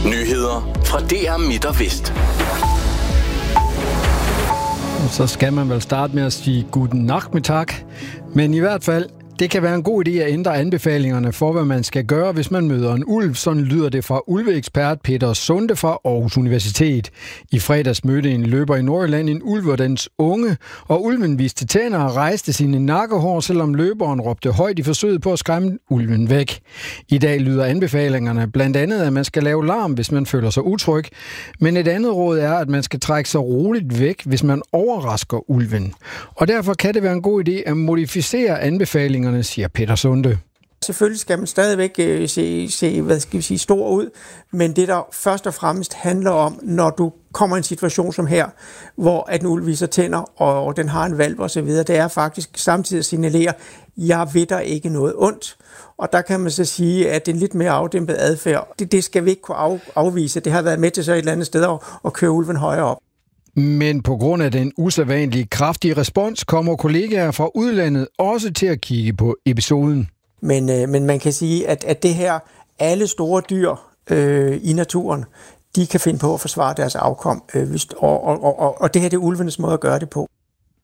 Nyheder fra DR Midt og Vest. Så skal man vel starte med at sige guten Nachmittag. Men i hvert fald, det kan være en god idé at ændre anbefalingerne for, hvad man skal gøre, hvis man møder en ulv. Sådan lyder det fra ulveekspert Peter Sunde fra Aarhus Universitet. I fredags mødte en løber i Nordjylland en ulv og dens unge, og ulven viste tænder og rejste sine nakkehår, selvom løberen råbte højt i forsøget på at skræmme ulven væk. I dag lyder anbefalingerne blandt andet, at man skal lave larm, hvis man føler sig utryg. Men et andet råd er, at man skal trække sig roligt væk, hvis man overrasker ulven. Og derfor kan det være en god idé at modificere anbefalingerne, siger Peter Sunde. Selvfølgelig skal man stadigvæk se stor ud, men det der først og fremmest handler om, når du kommer i en situation som her, hvor at en ulv viser tænder, og den har en valp og så videre, det er faktisk samtidig at signalere, jeg ved der ikke noget ondt. Og der kan man så sige, at en lidt mere afdæmpet adfærd, det skal vi ikke kunne afvise. Det har været med til så et eller andet sted at køre ulven højere op. Men på grund af den usædvanlige kraftige respons, kommer kollegaer fra udlandet også til at kigge på episoden. Men man kan sige, at det her, alle store dyr i naturen, de kan finde på at forsvare deres afkom. Og det her, det er ulvenes måde at gøre det på.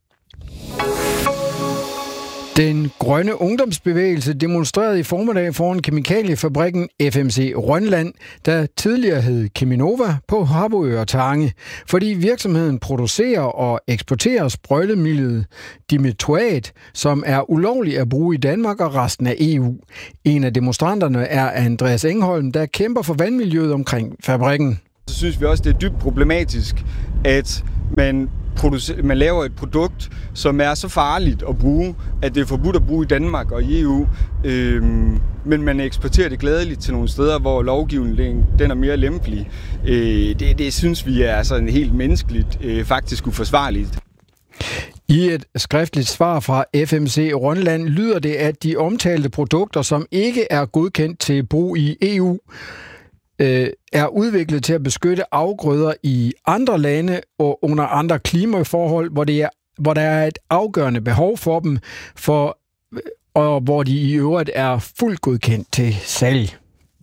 Den grønne ungdomsbevægelse demonstrerede i formiddag foran kemikaliefabrikken FMC Rønland, der tidligere hed Cheminova på Harboøre og Tange, fordi virksomheden producerer og eksporterer sprøjtemidlet dimethoat, som er ulovligt at bruge i Danmark og resten af EU. En af demonstranterne er Andreas Engholm, der kæmper for vandmiljøet omkring fabrikken. Så synes vi også, det er dybt problematisk, at man laver et produkt, som er så farligt at bruge, at det er forbudt at bruge i Danmark og i EU, men man eksporterer det gladeligt til nogle steder, hvor lovgivningen den er mere lempelig. Det synes vi er sådan helt menneskeligt, faktisk uforsvarligt. I et skriftligt svar fra FMC Rønland lyder det, at de omtalte produkter, som ikke er godkendt til brug i EU, er udviklet til at beskytte afgrøder i andre lande og under andre klimaforhold, hvor der er et afgørende behov for dem, og hvor de i øvrigt er fuldt godkendt til salg.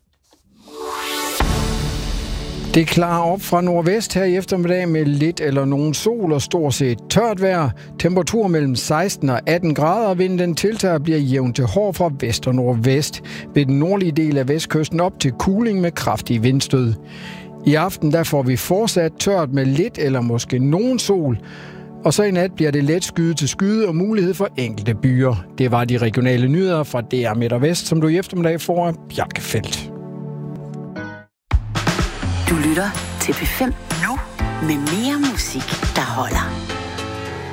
Det klarer op fra nordvest her i eftermiddag med lidt eller nogen sol og stort set tørt vejr. Temperatur mellem 16 og 18 grader, vinden den tiltager bliver jævn til hård fra vest og nordvest. Ved den nordlige del af vestkysten op til kuling med kraftige vindstød. I aften der får vi fortsat tørt med lidt eller måske nogen sol. Og så i nat bliver det let skyde til skyde og mulighed for enkelte byer. Det var de regionale nyheder fra DR Midt og Vest, som du i eftermiddag får af Bjarke Feldt. Du lytter til P5 nu med mere musik, der holder.